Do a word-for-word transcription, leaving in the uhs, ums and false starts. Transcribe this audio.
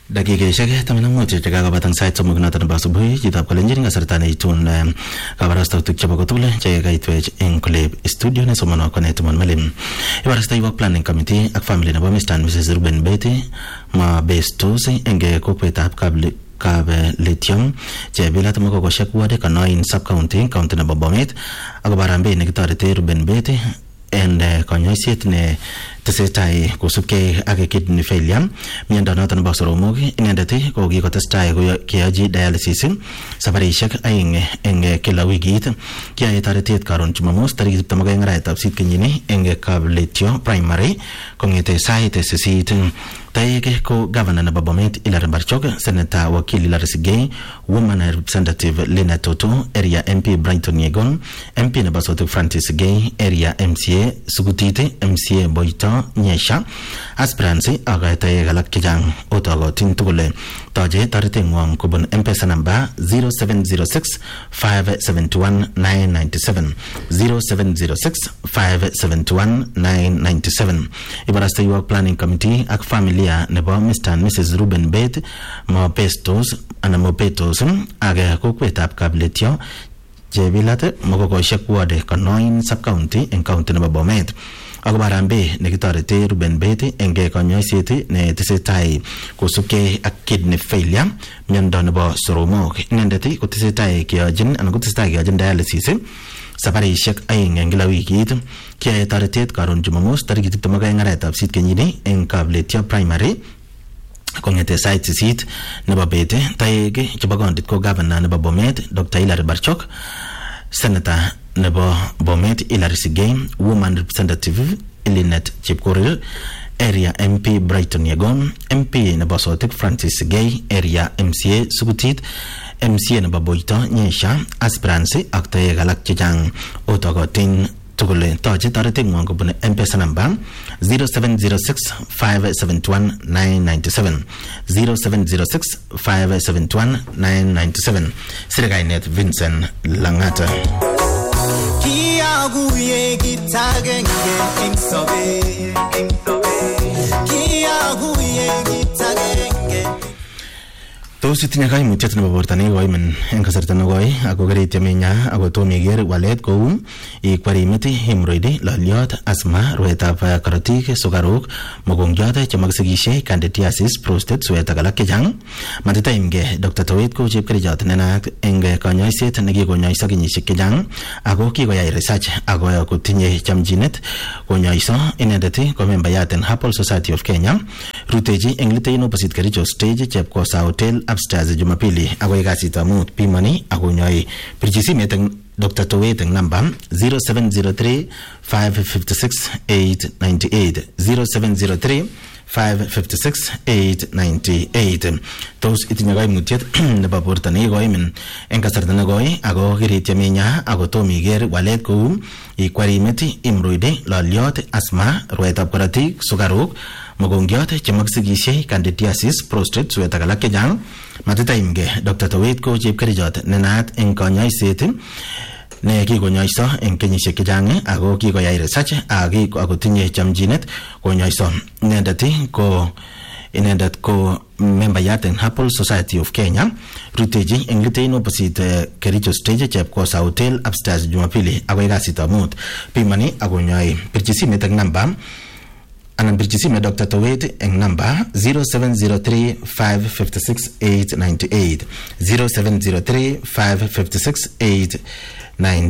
Dakikaishek taman ak mut chekakobata sait somok noton nebo asubuhi chitab Kalenjin kasarta neitun kabarastautik chebo kotugul chekaitwech eng Koleb studio nesomonwo konetumon Malim. Ibarastaiwok planning committee ak family nebo Mister and Missus Ruben Beti ma bestos eng kokwetab Kabli Kabe Lithium chebilat mokokoshek ward Kanoin sub county county nebo Bomet akobo rambe nekitorete Ruben Beti and konyoiset ne tesetai kosubkei ak kidney failure miando noton nebo soromok inendet ko kikotestai keyochi dialysis safarishek aeng eng kila wikit kiyae toretet karon Jumamos tarik tiptem ak aeng arawetab sisit kenyini eng Kabletio primary kongete sait sisit. Taeke ko governor nebo Bomet Hilary Barchok, Senator Wakili Hilary Sigei, Woman Representative Lena Toto, Area M P Brighton Yegon, M P nebo Sotik Francis Sigei, Area M C A Sugutite, M C A Boito Nyesha, aspirants ak taek alak chechang otokotin tugul. Toje toretengwong kobun M-Pesa number zero seven zero six five seven one nine nine seven zero seven zero six five seven one nine nine seven. Ibarastaiwok planning committee ak familia nebo Mister and Missus Ruben Bet mo pestos ana mo petos ak kokwetab Kabletio chebilat mokokoshek ward Kanoin sub county en county nebo Bomet akobo rambe nekitorete Ruben Beti eng konyoiset ne tesetai kosubkei ak kidney failure miondo nebo soromok. Inendet kotesetai keyochin anan kotesetai keyochin dialysis safarishek aeng eng kila wikit kiyae toretet karon Jumamos tarik tiptem ak aeng arawetab sisit kenyini eng Kabletio primary kongete sait sisit nebo bet. Taek chebo kondit ko governor nebo Bomet Doctor Hilary Barchok, Senator nebo Bomet Hilary Sigei, Woman Representative Ilinet Chepkoril, Area M P Brighton Yegon, M P nebo Sotik Francis Sigei, Area M C A Sugutit, M C A nebo Boito Nyesha, aspirants ak taek alak chechang otokotin tugul. Toche toretengwong kobun M-Pesa number zero seven zero six five seven one nine nine seven zero seven zero six five seven one nine nine seven. Sirikainet Vincent Langata. Kiaguye gitagenge ingsobe Kiaguye gitagenge. Tos itinye kaimutiet nebo borto nekoimen eng kasarta nekoi ako keretyem inya ako tom iker walet kou ikwari meti, hemorrhoid, loliot, asthma, rwaetab korotik, sukaruk, mokongiot chemakisikisie, candidiasis, prostate, suet ak alak chechang. Matitaimge Doctor Towet ko chepkerichot nenaat eng konyoiset nekikonyoiso kenyisiek chechang ako kikoyai research ako kotinye chamchinet konyoiso. Inendet ko membayat en Herbal Society of Kenya, rutechi eng Litein opposite Kericho stage Chepkosa Hotel upstairs Jumapili akoi kasitab mut pimani akonyoi. Pirchi simet eng Doctor Towet eng number zero seven zero three five five six eight nine eight zero seven zero three five five six eight nine eight. Tos itinye kaimutiet nebo borto nekoimen eng kasarta nekoi ako keretyem inya ako tom iker walet kou ikwari meti, hemorrhoid, loliot, asthma, rwaetab korotik, sukaruk, mokongiot chemakisikisie, candidiasis, prostate, suet ak alak chechang. Matitaimge Doctor Towet ko chepkerichot nenaat eng konyoiset ne kikonyoiso eng kenyisiek chechang ako kikoyai research ako tinye chamchinet konyoiso. Inendet ko inendet ko membayat eng Herbal Society of Kenya, rutechi eng Litein opposite Kericho stage Chepkosa Hotel upstairs Jumapili akoi kasitab mut pimani akonyoi. Pirchi simet eng number anan pirchi simet Doctor Towet eng number zero seven zero three five five six eight nine eight zero seven zero three five five six eight nine